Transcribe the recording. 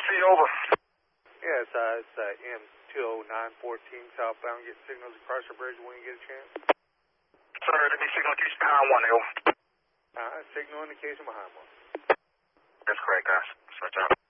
see you, over. Yeah, it's M20914 southbound. Get signals across the bridge when you get a chance. Sir, let me signal case behind one, over. Signal indication behind one. That's correct, guys. Switch out.